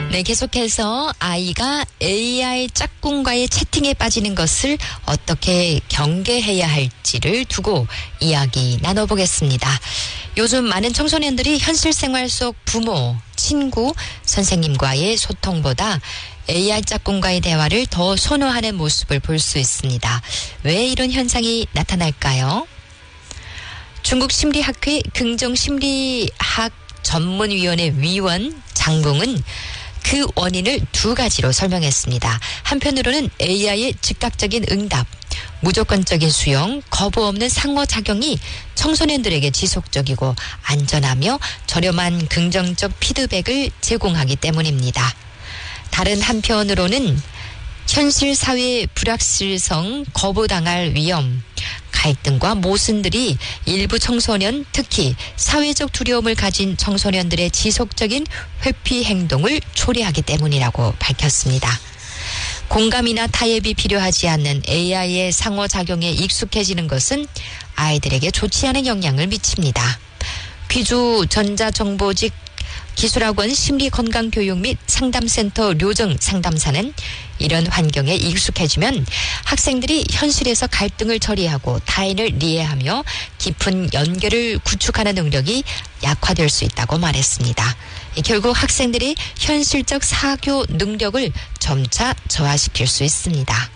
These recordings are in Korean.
네, 계속해서 아이가 AI 짝꿍과의 채팅에 빠지는 것을 어떻게 경계해야 할지를 두고 이야기 나눠보겠습니다. 요즘 많은 청소년들이 현실 생활 속 부모, 친구, 선생님과의 소통보다 AI 짝꿍과의 대화를 더 선호하는 모습을 볼 수 있습니다. 왜 이런 현상이 나타날까요? 중국 심리학회 긍정심리학 전문위원회 위원 장봉은 그 원인을 두 가지로 설명했습니다. 한편으로는 AI의 즉각적인 응답, 무조건적인 수용, 거부 없는 상호작용이 청소년들에게 지속적이고 안전하며 저렴한 긍정적 피드백을 제공하기 때문입니다. 다른 한편으로는 현실 사회의 불확실성, 거부당할 위험, 갈등과 모순들이 일부 청소년, 특히 사회적 두려움을 가진 청소년들의 지속적인 회피 행동을 초래하기 때문이라고 밝혔습니다. 공감이나 타협이 필요하지 않는 AI의 상호작용에 익숙해지는 것은 아이들에게 좋지 않은 영향을 미칩니다. 귀주 전자정보직 기술학원 심리건강교육 및 상담센터 료정 상담사는 이런 환경에 익숙해지면 학생들이 현실에서 갈등을 처리하고 타인을 이해하며 깊은 연결을 구축하는 능력이 약화될 수 있다고 말했습니다. 결국 학생들이 현실적 사교 능력을 점차 저하시킬 수 있습니다.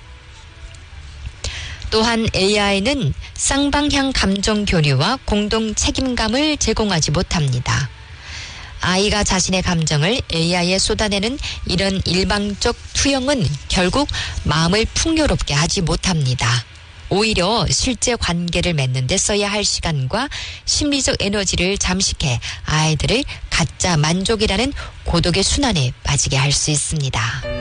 또한 AI는 쌍방향 감정 교류와 공동 책임감을 제공하지 못합니다. 아이가 자신의 감정을 AI에 쏟아내는 이런 일방적 투영은 결국 마음을 풍요롭게 하지 못합니다. 오히려 실제 관계를 맺는 데 써야 할 시간과 심리적 에너지를 잠식해 아이들을 가짜 만족이라는 고독의 순환에 빠지게 할 수 있습니다.